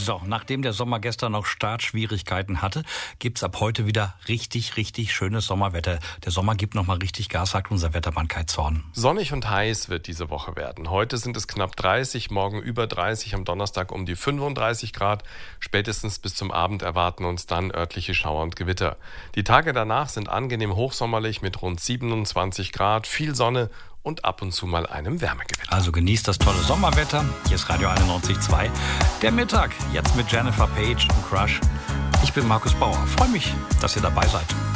So, nachdem der Sommer gestern noch Startschwierigkeiten hatte, gibt's ab heute wieder richtig, richtig schönes Sommerwetter. Der Sommer gibt nochmal richtig Gas, sagt unser Wettermann Kai Zorn. Sonnig und heiß wird diese Woche werden. Heute sind es knapp 30, morgen über 30, am Donnerstag um die 35 Grad. Spätestens bis zum Abend erwarten uns dann örtliche Schauer und Gewitter. Die Tage danach sind angenehm hochsommerlich mit rund 27 Grad, viel Sonne und ab und zu mal einem Wärmegewitter. Also genießt das tolle Sommerwetter. Hier ist Radio 91.2. Der Mittag, jetzt mit Jennifer Page und Crush. Ich bin Markus Bauer. Freue mich, dass ihr dabei seid.